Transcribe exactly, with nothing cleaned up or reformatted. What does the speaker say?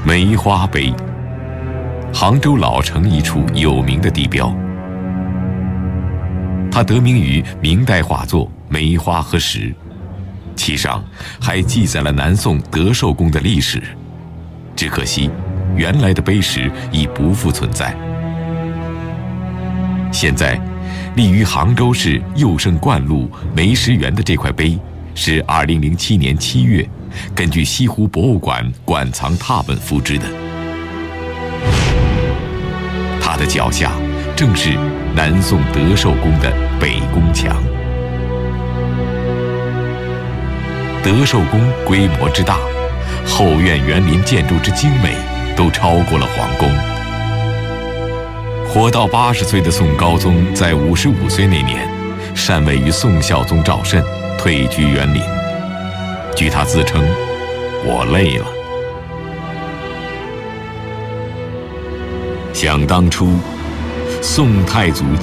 梅花碑，杭州老城一处有名的地标。它得名于明代画作《梅花和石》，其上还记载了南宋德寿宫的历史。只可惜，原来的碑石已不复存在。现在，立于杭州市佑圣观路梅石园的这块碑，是二零零七年七月根据西湖博物馆馆藏拓本复制的。它的脚下正是南宋德寿宫的北宫墙。德寿宫规模之大，后院园林建筑之精美，都超过了皇宫。活到八十岁的宋高宗在五十五岁那年，禅位于宋孝宗赵慎，退居园林。据他自称：“我累了。”想当初，宋太祖